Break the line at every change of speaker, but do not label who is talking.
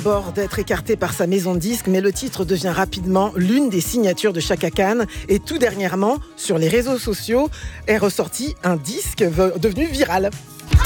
bord d'être écarté par sa maison de disques, mais le titre devient rapidement l'une des signatures de Chaka Khan. Et tout dernièrement, sur les réseaux sociaux, est ressorti un disque devenu viral.